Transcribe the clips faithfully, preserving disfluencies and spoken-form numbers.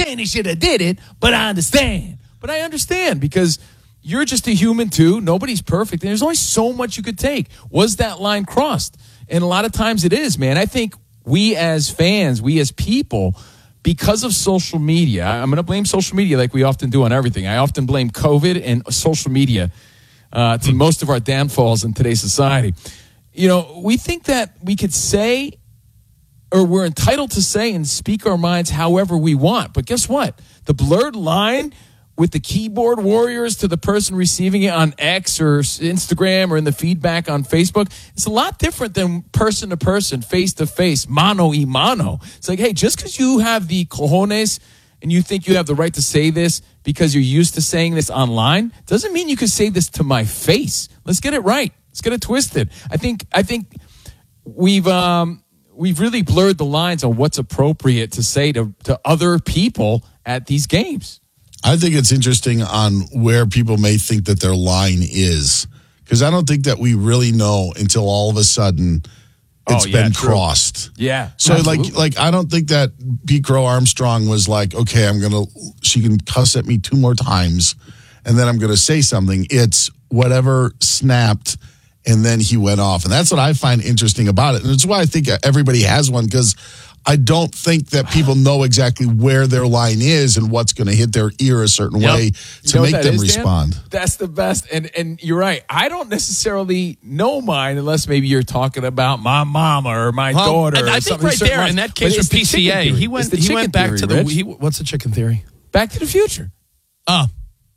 saying he should have did it, but I understand. But I understand because you're just a human too. Nobody's perfect. And there's only so much you could take. Was that line crossed? And a lot of times it is, man. I think we as fans, we as people, because of social media, I'm going to blame social media like we often do on everything. I often blame COVID and social media uh, to most of our downfalls in today's society. You know, we think that we could say, or we're entitled to say and speak our minds however we want. But guess what? The blurred line with the keyboard warriors to the person receiving it on X or Instagram or in the feedback on Facebook, it's a lot different than person to person, face to face, mano y mano. It's like, hey, just because you have the cojones and you think you have the right to say this because you're used to saying this online, doesn't mean you can say this to my face. Let's get it right. Let's get it twisted. I think I think we've um, we've really blurred the lines on what's appropriate to say to, to other people at these games. I think it's interesting on where people may think that their line is, because I don't think that we really know until all of a sudden it's oh, yeah, been true. crossed. Yeah. So absolutely. like, like I don't think that Pete Crow Armstrong was like, okay, I'm gonna. She can cuss at me two more times, and then I'm gonna say something. It's whatever snapped, and then he went off, and that's what I find interesting about it, and it's why I think everybody has one, because I don't think that people know exactly where their line is and what's going to hit their ear a certain yep. way to you know make them is, respond. Dan? That's the best. And and you're right. I don't necessarily know mine unless maybe you're talking about my mama or my well, daughter. And or I think right there, lines. in that case with P C A, he went, he went back theory, to the, he, Rich. what's the chicken theory? Back to the Future. Oh.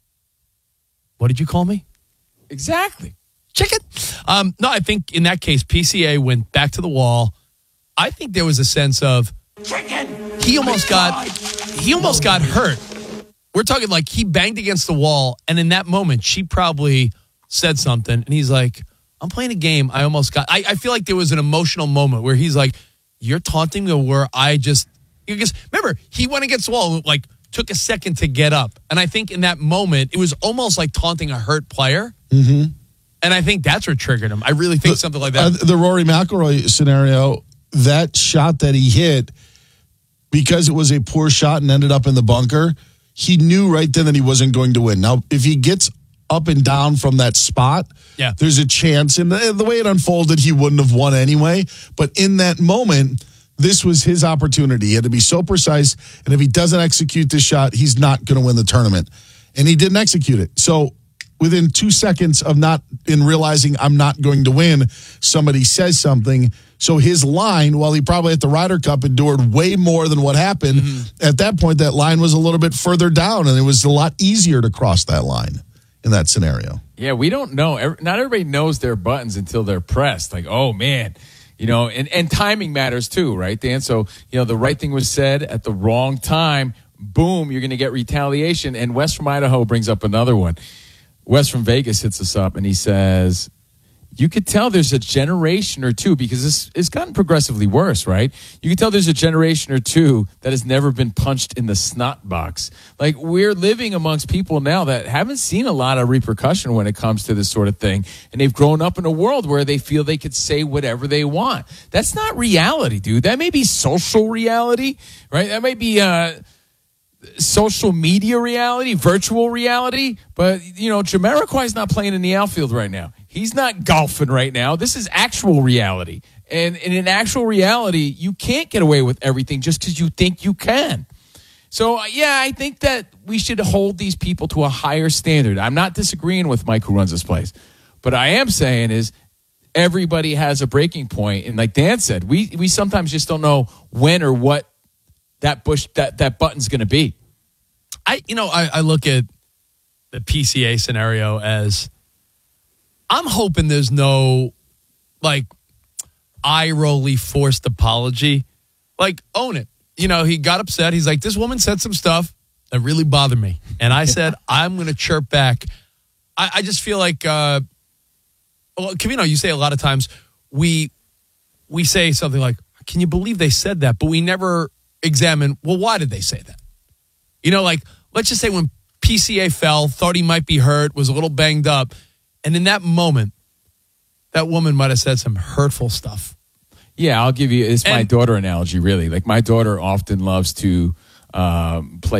What did you call me? Exactly. Chicken. Um, no, I think in that case, P C A went back to the wall. I think there was a sense of Chicken. he almost got he almost got hurt. We're talking like he banged against the wall, and in that moment, she probably said something, and he's like, I'm playing a game. I almost got I, I feel like there was an emotional moment where he's like, you're taunting me where I just because remember, he went against the wall, like took a second to get up. And I think in that moment, it was almost like taunting a hurt player. Mm-hmm. And I think that's what triggered him. I really think the, something like that. Uh, the Rory McIlroy scenario, that shot that he hit, because it was a poor shot and ended up in the bunker, he knew right then that he wasn't going to win. Now, if he gets up and down from that spot, yeah. there's a chance. And the, the way it unfolded, he wouldn't have won anyway. But in that moment, this was his opportunity. He had to be so precise. And if he doesn't execute this shot, he's not going to win the tournament. And he didn't execute it. So within two seconds of not in realizing I'm not going to win, somebody says something. So his line, while he probably at the Ryder Cup endured way more than what happened, mm-hmm. at that point, that line was a little bit further down, and it was a lot easier to cross that line in that scenario. Yeah, we don't know. Not everybody knows their buttons until they're pressed. Like, oh, man. You know, and, and timing matters too, right, Dan? So, you know, the right thing was said at the wrong time. Boom, you're going to get retaliation. And Wes from Idaho brings up another one. Wes from Vegas hits us up, and he says, you could tell there's a generation or two, because this it's gotten progressively worse, right? You can tell there's a generation or two that has never been punched in the snot box. Like, we're living amongst people now that haven't seen a lot of repercussion when it comes to this sort of thing, and they've grown up in a world where they feel they could say whatever they want. That's not reality, dude. That may be social reality, right? That may be uh social media reality, virtual reality, but, you know, Jamiroquai's not playing in the outfield right now. He's not golfing right now. This is actual reality. And, and in actual reality, you can't get away with everything just because you think you can. So, yeah, I think that we should hold these people to a higher standard. I'm not disagreeing with Mike who runs this place. But I am saying is everybody has a breaking point. And like Dan said, we, we sometimes just don't know when or what that bush that, that button's going to be. I you know I, I look at the P C A scenario as I'm hoping there's no like eye rolly forced apology. Like, own it. You know, he got upset. He's like, this woman said some stuff that really bothered me, and I said I'm going to chirp back. I, I just feel like uh, well, Covino, you say a lot of times we we say something like, "Can you believe they said that?" But we never examine, well, why did they say that? You know, like, let's just say when P C A fell, thought he might be hurt, was a little banged up, and in that moment, that woman might have said some hurtful stuff. Yeah, I'll give you, it's and, my daughter analogy, really. Like, my daughter often loves to um, play